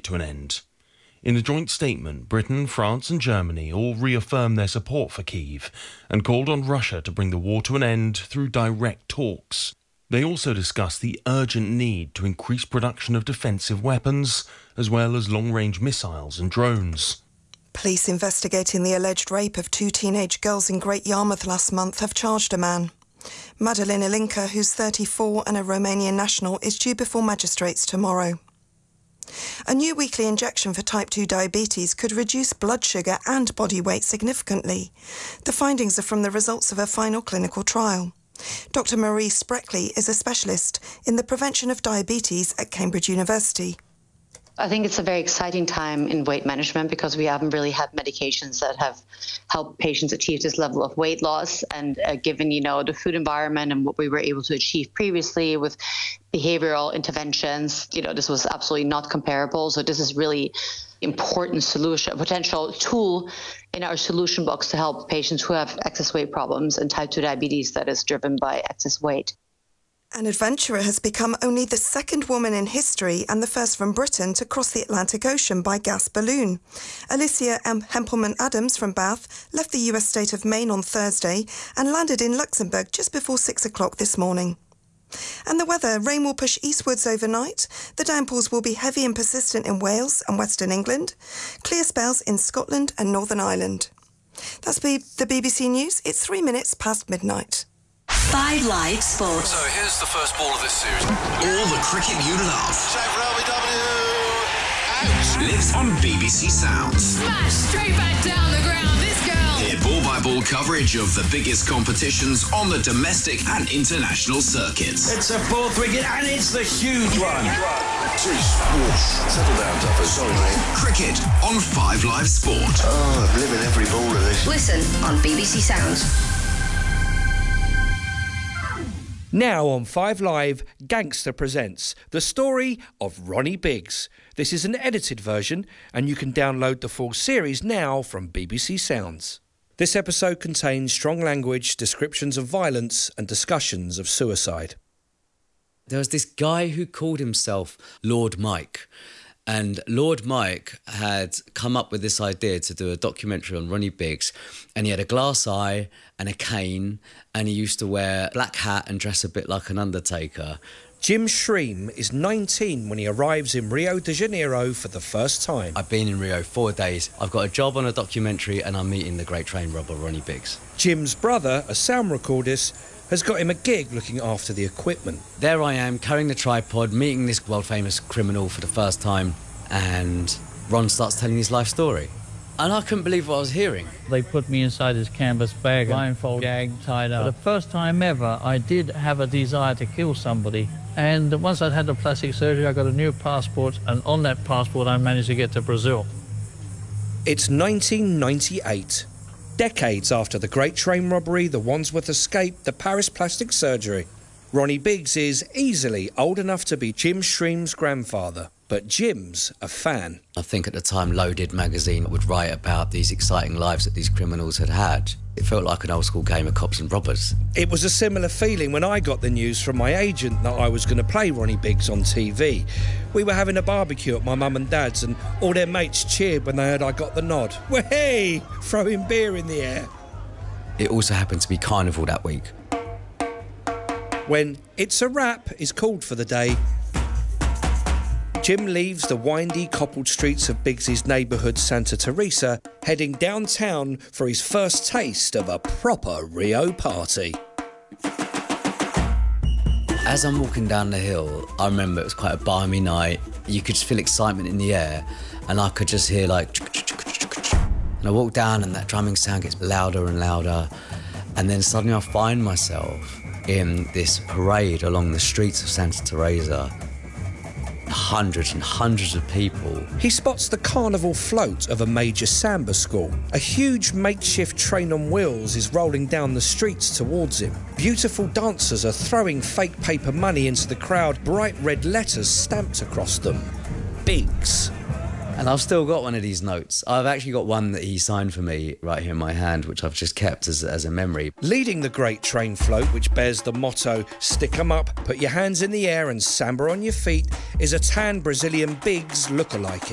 to an end. In a joint statement, Britain, France and Germany all reaffirmed their support for Kyiv and called on Russia to bring the war to an end through direct talks. They also discussed the urgent need to increase production of defensive weapons, as well as long-range missiles and drones. Police investigating the alleged rape of 2 teenage girls in Great Yarmouth last month have charged a man. Madalin Ilinca, who's 34 and a Romanian national, is due before magistrates tomorrow. A new weekly injection for type 2 diabetes could reduce blood sugar and body weight significantly. The findings are from the results of a final clinical trial. Dr. Marie Spreckley is a specialist in the prevention of diabetes at Cambridge University. I think it's a very exciting time in weight management because we haven't really had medications that have helped patients achieve this level of weight loss. And given, the food environment and what we were able to achieve previously with behavioral interventions, this was absolutely not comparable. So this is really important solution, a potential tool in our solution box to help patients who have excess weight problems and type 2 diabetes that is driven by excess weight. An adventurer has become only the second woman in history and the first from Britain to cross the Atlantic Ocean by gas balloon. Alicia Hempelman-Adams from Bath left the US state of Maine on Thursday and landed in Luxembourg just before 6 o'clock this morning. And the weather, rain will push eastwards overnight. The downpours will be heavy and persistent in Wales and Western England. Clear spells in Scotland and Northern Ireland. That's the BBC News. It's 3 minutes past midnight. 5 Live Sports. So here's the first ball of this series. All the cricket you love. Shave for LBW. Out. Lives on BBC Sounds. Smash straight back down the ground. This girl. Hear ball-by-ball coverage of the biggest competitions on the domestic and international circuits. It's a 4th wicket and it's the huge one. Jeez, whoosh. Settle down, Duffers. Sorry, mate. Cricket on 5 Live Sport. Oh, I'm living every ball of this. Listen on BBC Sounds. Now on 5 Live, Gangster presents the story of Ronnie Biggs. This is an edited version, and you can download the full series now from BBC Sounds. This episode contains strong language, descriptions of violence, and discussions of suicide. There was this guy who called himself Lord Mike. And Lord Mike had come up with this idea to do a documentary on Ronnie Biggs, and he had a glass eye and a cane, and he used to wear a black hat and dress a bit like an undertaker. Jim Shreem is 19 when he arrives in Rio de Janeiro for the first time. I've been in Rio 4 days. I've got a job on a documentary and I'm meeting the great train robber Ronnie Biggs. Jim's brother, a sound recordist, has got him a gig looking after the equipment. There I am, carrying the tripod, meeting this world-famous criminal for the first time, and Ron starts telling his life story. And I couldn't believe what I was hearing. They put me inside this canvas bag, blindfold, gagged, tied up. For the first time ever, I did have a desire to kill somebody. And once I'd had the plastic surgery, I got a new passport, and on that passport, I managed to get to Brazil. It's 1998. Decades after the Great Train Robbery, the Wandsworth escape, the Paris plastic surgery. Ronnie Biggs is easily old enough to be Jim Shreem's grandfather. But Jim's a fan. I think at the time Loaded magazine would write about these exciting lives that these criminals had had. It felt like an old school game of cops and robbers. It was a similar feeling when I got the news from my agent that I was going to play Ronnie Biggs on TV. We were having a barbecue at my mum and dad's and all their mates cheered when they heard I got the nod. Way! Throwing beer in the air. It also happened to be Carnival that week. When It's a Wrap is called for the day, Jim leaves the windy, cobbled streets of Biggs's neighbourhood Santa Teresa, heading downtown for his first taste of a proper Rio party. As I'm walking down the hill, I remember it was quite a balmy night. You could just feel excitement in the air, and I could just hear like... And I walk down and that drumming sound gets louder and louder, and then suddenly I find myself in this parade along the streets of Santa Teresa. Hundreds and hundreds of people. He spots the carnival float of a major samba school. A huge makeshift train on wheels is rolling down the streets towards him. Beautiful dancers are throwing fake paper money into the crowd, bright red letters stamped across them. Biggs. And I've still got one of these notes. I've actually got one that he signed for me right here in my hand, which I've just kept as a memory. Leading the great train float, which bears the motto, stick 'em up, put your hands in the air and samba on your feet, is a tan Brazilian Biggs lookalike.